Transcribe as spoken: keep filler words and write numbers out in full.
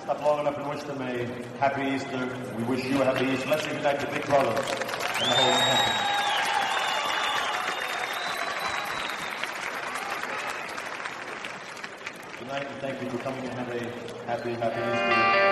stop long enough and wish them a happy Easter. We wish you a happy Easter. Let's give thank to Big Brother and the whole country. Good night, and thank you for coming and have a happy, happy Easter.